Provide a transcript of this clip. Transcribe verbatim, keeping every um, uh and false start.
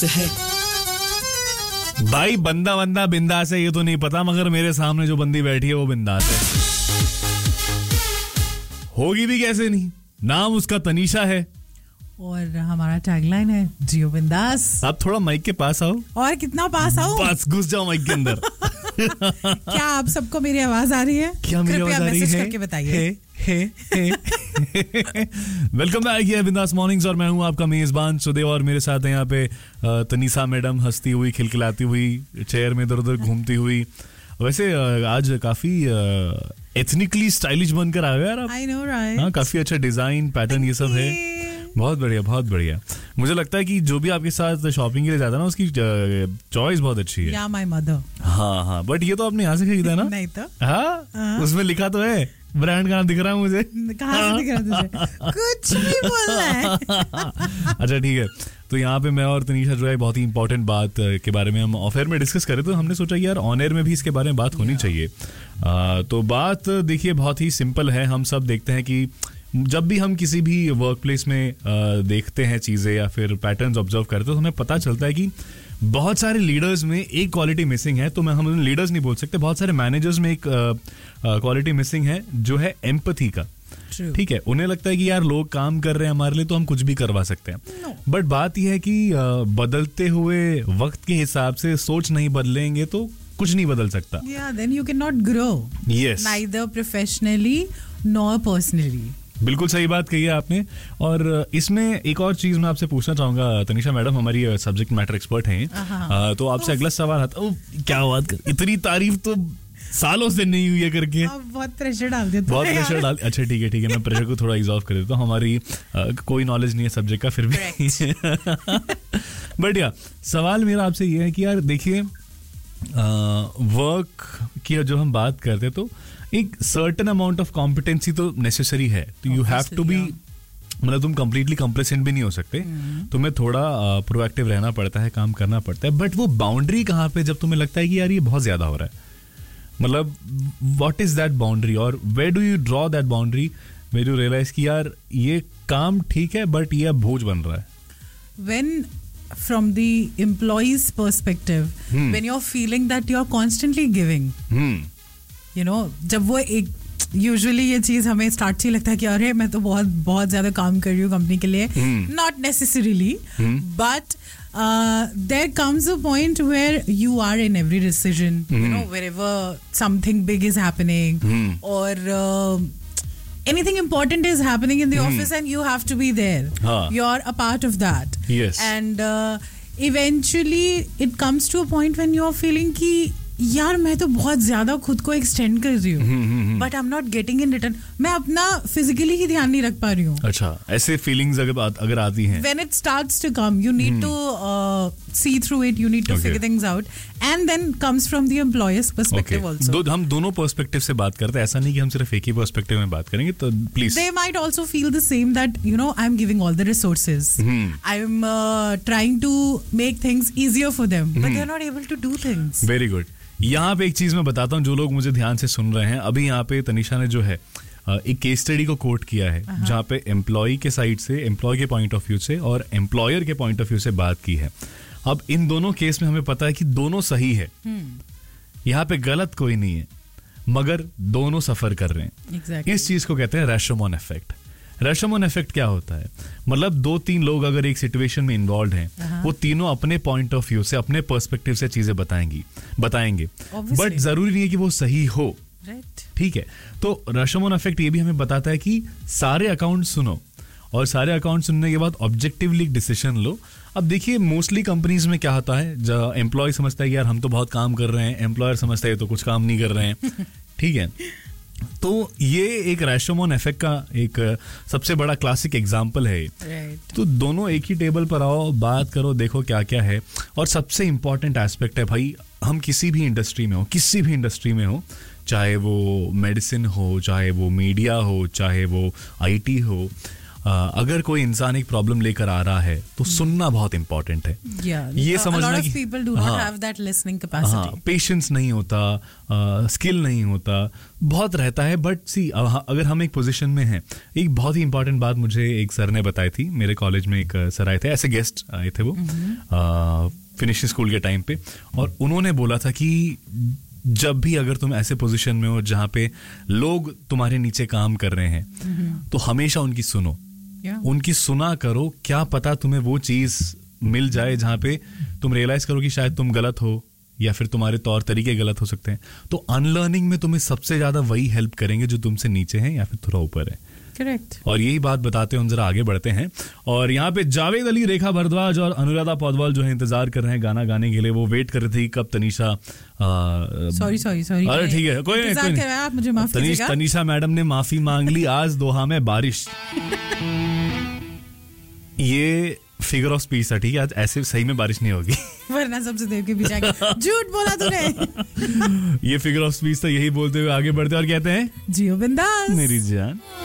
है भाई बंदा बंदा बिंदास है ये तो नहीं पता, मगर मेरे सामने जो बंदी बैठी है वो बिंदास है। होगी भी कैसे नहीं, नाम उसका तनीषा है और हमारा टैगलाइन है जियो बिंदास। आप थोड़ा माइक के पास आओ। और कितना पास आओ? पास घुस जाओ माइक के अंदर। क्या आप सबको मेरी आवाज आ रही है? क्या मेरी आवाज आ रही है? करके बताइए। वेलकम बैक, ये बिंदास मॉर्निंग्स और मैं हूं आपका मेजबान सुदेव और मेरे साथ है यहाँ पे तनीषा मैडम हंसती हुई खिलखिलाती हुई चेयर में इधर उधर घूमती हुई। वैसे आज काफी एथनिकली स्टाइलिश बनकर आए हो यार आप। I know, right? हाँ, काफी अच्छा डिजाइन पैटर्न ये सब है, बहुत बढ़िया बहुत बढ़िया। मुझे लगता है कि जो भी आपके साथ शॉपिंग के लिए जाता है ना उसकी चॉइस बहुत अच्छी है। या माय मदर। हाँ हाँ, बट ये तो आपने यहाँ से खरीदा है ना? नहीं तो हाँ, उसमें लिखा तो है, ब्रांड का नाम दिख रहा है मुझे। कहाँ से दिख रहा है तुझे? कुछ नहीं बोलना है। अच्छा ठीक है, तो यहाँ पे मैं और तनीषा जो है बहुत ही इंपॉर्टेंट बात के बारे में हम ऑफ एयर में डिस्कस करें, तो हमने सोचा यार ऑन एयर में भी इसके बारे में बात होनी चाहिए। आ, तो बात देखिए बहुत ही सिंपल है। हम सब देखते हैं कि जब भी हम किसी भी वर्क प्लेस में आ, देखते हैं चीज़ें या फिर पैटर्न्स ऑब्जर्व करते हैं तो हमें पता चलता है कि बहुत सारे लीडर्स में एक क्वालिटी मिसिंग है। तो मैं हम लीडर्स नहीं बोल सकते, बहुत सारे मैनेजर्स में एक क्वालिटी मिसिंग है जो है एम्पैथी का। ठीक है, उन्हें लगता है कि यार लोग काम कर रहे हैं हमारे लिए तो हम कुछ भी करवा सकते हैं। But no. बात यह है कि बदलते हुए वक्त के हिसाब से सोच नहीं बदलेंगे तो कुछ नहीं बदल सकता। Yeah, then you cannot grow. Yes. Neither professionally nor personally. बिल्कुल सही बात कही है आपने। और इसमें एक और चीज मैं आपसे पूछना चाहूंगा तनीषा मैडम, हमारी सब्जेक्ट मैटर एक्सपर्ट हैं, तो आपसे अगला सवाल आता है। क्या बात कर, इतनी तारीफ तो सालों से नहीं हुई है करके। आप बहुत प्रेशर डाल देते बहुत प्रेशर डाल। अच्छा ठीक है ठीक है, मैं प्रेशर को थोड़ा इज़ ऑफ कर देता हूँ। हमारी आ, कोई नॉलेज नहीं है सब्जेक्ट का फिर भी। बट या सवाल मेरा आपसे ये है कि यार देखिए वर्क की जो हम बात करते हैं तो एक सर्टेन अमाउंट ऑफ कॉम्पिटेंसी तो नेसेसरी है। तो यू हैव टू बी, मतलब तुम कंप्लीटली कंप्लेसेंट भी नहीं हो सकते, तुम्हें थोड़ा प्रोएक्टिव रहना पड़ता है, काम करना पड़ता है। बट वो बाउंड्री कहाँ पे जब तुम्हें लगता है कि यार ये बहुत ज्यादा हो रहा है, मतलब व्हाट इज दैट बाउंड्री और where do you draw that boundary where you realise कि यार ये काम ठीक है बट ये अब बोझ बन रहा है? When from the employee's perspective, hmm. when you're feeling that you're constantly giving, hmm. you know, जब वो एक यूजुअली ये चीज हमें स्टार्ट से लगता है कि अरे मैं तो बहुत बहुत ज्यादा काम कर रही हूँ कंपनी के लिए, not necessarily, but there comes a point where you are in every decision, you know, wherever something big is happening और anything important is happening in the hmm. office and you have to be there. Huh. You're a part of that. Yes. And uh, eventually it comes to a point when you're feeling कि यार मैं तो बहुत ज्यादा खुद को extend कर रही हूँ but I am not getting in return. मैं अपना फिजिकली ही ध्यान नहीं रख पा रही हूँ। अच्छा, ऐसे फीलिंग्स अगर अगर आती हैं, when it starts to come you need hmm. to uh, see through it, you need to okay. figure things out and then comes from the employer's perspective okay. also. दो, हम दोनों पर्सपेक्टिव से बात करते हैं, ऐसा नहीं कि हम सिर्फ एक ही पर्सपेक्टिव में बात करेंगे। तो please, they might also feel the same that you know I'm giving all the resources, hmm. I'm uh, trying to make things easier for them hmm. but they're not able to do things. Very good. यहाँ पे एक चीज मैं बताता हूँ, जो लोग मुझे ध्यान से सुन रहे हैं, अभी यहाँ पे तनीषा ने जो है एक केस स्टडी को कोट किया है जहाँ पे एम्प्लॉय के साइड से, एम्प्लॉय के पॉइंट ऑफ व्यू से और एम्प्लॉयर के पॉइंट ऑफ व्यू से बात की है। अब इन दोनों केस में हमें पता है कि दोनों सही है, यहाँ पे गलत कोई नहीं है, मगर दोनों सफर कर रहे हैं। exactly. इस चीज को कहते हैं रैशोमोन इफेक्ट। रैशोमोन इफेक्ट क्या होता है, मतलब दो तीन लोग अगर एक सिचुएशन में इन्वॉल्व हैं, uh-huh. वो तीनों अपने पॉइंट ऑफ व्यू से, अपने पर्सपेक्टिव से चीजें बताएंगी बताएंगे बट जरूरी नहीं है कि वो सही हो। right. ठीक है, तो रैशोमोन इफेक्ट ये भी हमें बताता है कि सारे अकाउंट सुनो और सारे अकाउंट सुनने के बाद ऑब्जेक्टिवली डिसीजन लो। अब देखिए मोस्टली कंपनीज में क्या होता है, जब एम्प्लॉय समझता है कि यार हम तो बहुत काम कर रहे हैं, एम्प्लॉयर समझता है तो कुछ काम नहीं कर रहे हैं। ठीक है, तो ये एक रैशोमोन इफेक्ट का एक सबसे बड़ा क्लासिक एग्जाम्पल है। right. तो दोनों एक ही टेबल पर आओ, बात करो, देखो क्या क्या है। और सबसे इंपॉर्टेंट एस्पेक्ट है भाई, हम किसी भी इंडस्ट्री में हो, किसी भी इंडस्ट्री में हो, चाहे वो मेडिसिन हो, चाहे वो मीडिया हो, चाहे वो आईटी हो, अगर कोई इंसान एक प्रॉब्लम लेकर आ रहा है तो सुनना बहुत इंपॉर्टेंट है। Yeah. ये A समझना lot of कि people do not हाँ, have that listening capacity. हाँ, पेशेंस नहीं होता, स्किल नहीं होता, बहुत रहता है। बट सी अगर हम एक पोजीशन में हैं, एक बहुत ही इंपॉर्टेंट बात मुझे एक सर ने बताई थी। मेरे कॉलेज में एक सर आए थे, ऐसे गेस्ट आए थे वो फिनिशिंग स्कूल के टाइम पे, और उन्होंने बोला था कि जब भी अगर तुम ऐसे पोजीशन में हो जहाँ पे लोग तुम्हारे नीचे काम कर रहे हैं तो हमेशा उनकी सुनो, Yeah. उनकी सुना करो। क्या पता तुम्हें वो चीज मिल जाए जहाँ पे तुम रियलाइज करो कि शायद तुम गलत हो या फिर तुम्हारे तौर तरीके गलत हो सकते हैं। तो अनलर्निंग में तुम्हें सबसे ज्यादा वही हेल्प करेंगे जो तुमसे नीचे हैं या फिर थोड़ा ऊपर है। Correct. और यही बात बताते हैं हम जरा आगे बढ़ते हैं। और यहाँ पे जावेद अली, रेखा भारद्वाज और अनुराधा पौडवाल जो है इंतजार कर रहे हैं गाना गाने के लिए। वो वेट कर रही थी कब तनीषा सॉरी सॉरी सॉरी अरे ठीक है, कोई नहीं, कोई नहीं। आप मुझे माफ तनीष कीजिएगा। तनीषा मैडम ने माफी मांग ली। आज दोहा में बारिश ये फिगर ऑफ स्पीच था, ठीक है। आज ऐसे सही में बारिश नहीं होगी वरना सबसे देव के पीछे झूठ बोला तूने। ये फिगर ऑफ स्पीच था। यही बोलते हुए आगे बढ़ते और कहते हैं जियो बिंदास मेरी जान।